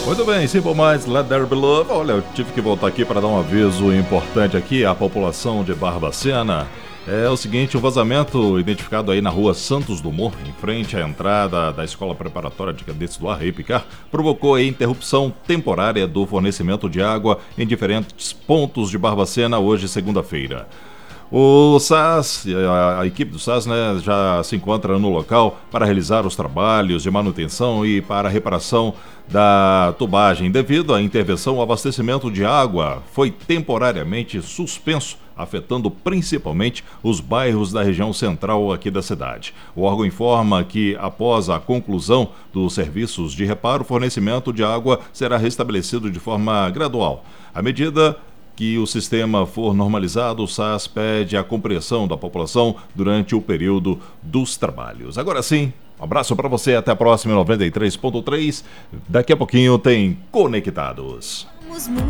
Muito bem, Simple Minds, Let There Be Love. Olha, eu tive que voltar aqui para dar um aviso importante aqui à população de Barbacena. É o seguinte, um vazamento identificado aí na rua Santos Dumont, em frente à entrada da Escola Preparatória de Cadetes do Arreio Picar, provocou a interrupção temporária do fornecimento de água em diferentes pontos de Barbacena hoje, segunda-feira. O SAS, a equipe do SAS, né, já se encontra no local para realizar os trabalhos de manutenção e para a reparação da tubagem. Devido à intervenção, o abastecimento de água foi temporariamente suspenso, afetando principalmente os bairros da região central aqui da cidade. O órgão informa que, após a conclusão dos serviços de reparo, o fornecimento de água será restabelecido de forma gradual. À medida que o sistema for normalizado, o SAS pede a compreensão da população durante o período dos trabalhos. Agora sim, um abraço para você, até a próxima 93.3. Daqui a pouquinho tem Conectados.